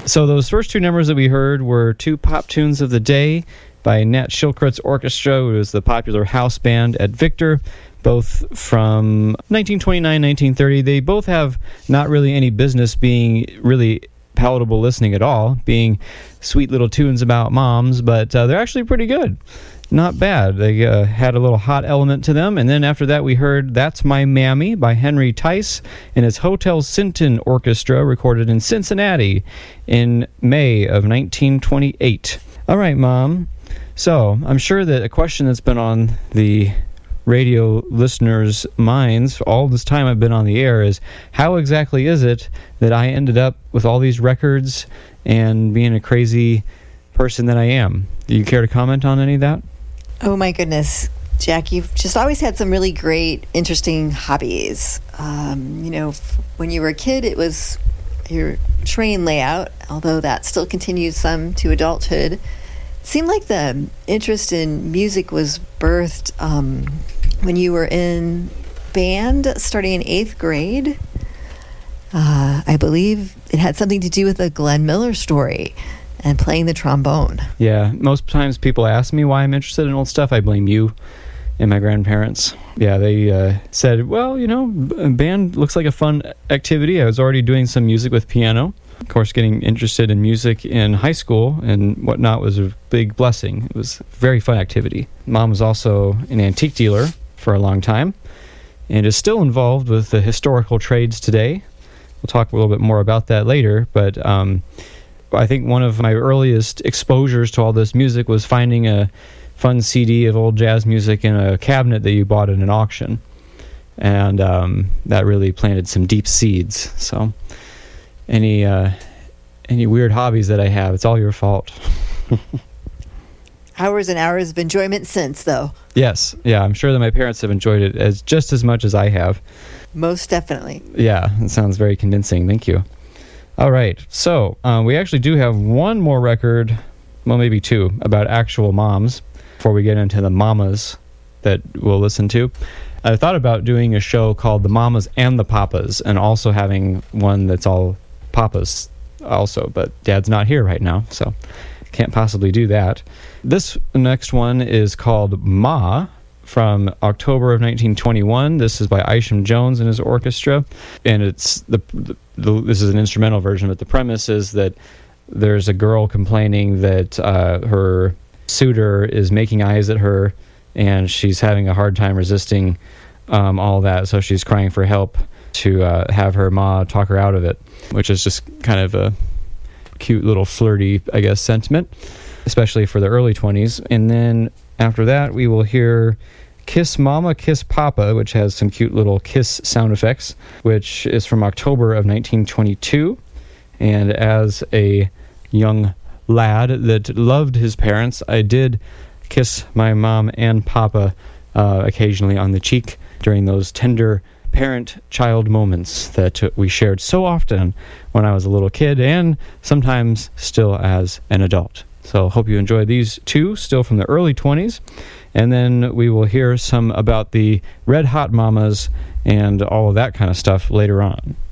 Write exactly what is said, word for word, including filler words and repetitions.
So those first two numbers that we heard were two pop tunes of the day by Nat Shilkret's Orchestra, who was the popular house band at Victor, both from nineteen twenty-nine, nineteen thirty. They both have not really any business being really palatable listening at all, being sweet little tunes about moms, but uh, they're actually pretty good. Not bad. They uh, had a little hot element to them. And then after that, we heard That's My Mammy by Henry Tice and his Hotel Sinton Orchestra, recorded in Cincinnati in May of nineteen twenty-eight. All right, Mom. So I'm sure that a question that's been on the radio listeners' minds all this time I've been on the air is, how exactly is it that I ended up with all these records and being a crazy person that I am? Do you care to comment on any of that? Oh my goodness, Jack, you've just always had some really great, interesting hobbies. Um, you know, when you were a kid, it was your train layout, although that still continues some to adulthood. It seemed like the interest in music was birthed um, when you were in band starting in eighth grade. Uh, I believe it had something to do with the Glenn Miller story and playing the trombone. Yeah, most times people ask me why I'm interested in old stuff. I blame you and my grandparents. Yeah, they uh, said, well, you know, band looks like a fun activity. I was already doing some music with piano. Of course, getting interested in music in high school and whatnot was a big blessing. It was a very fun activity. Mom was also an antique dealer for a long time and is still involved with the historical trades today. We'll talk a little bit more about that later, but um, I think one of my earliest exposures to all this music was finding a fun C D of old jazz music in a cabinet that you bought at an auction. And um, that really planted some deep seeds. So any uh, any weird hobbies that I have, it's all your fault. Hours and hours of enjoyment since, though. Yes. Yeah, I'm sure that my parents have enjoyed it as just as much as I have. Most definitely. Yeah, it sounds very convincing. Thank you. All right, so uh, we actually do have one more record, well, maybe two, about actual moms before we get into the mamas that we'll listen to. I thought about doing a show called The Mamas and the Papas, and also having one that's all papas also, but Dad's not here right now, so can't possibly do that. This next one is called Ma, from October of nineteen twenty-one. This is by Isham Jones and his orchestra, and it's the, the, the this is an instrumental version, but the premise is that there's a girl complaining that uh, her suitor is making eyes at her, and she's having a hard time resisting um, all that, so she's crying for help to uh, have her ma talk her out of it, which is just kind of a cute little flirty, I guess, sentiment, especially for the early twenties. And then after that, we will hear Kiss Mama, Kiss Papa, which has some cute little kiss sound effects, which is from October of nineteen twenty-two. And as a young lad that loved his parents, I did kiss my mom and papa uh, occasionally on the cheek during those tender parent-child moments that we shared so often when I was a little kid and sometimes still as an adult. So hope you enjoy these two, still from the early twenties. And then we will hear some about the Red Hot Mamas and all of that kind of stuff later on.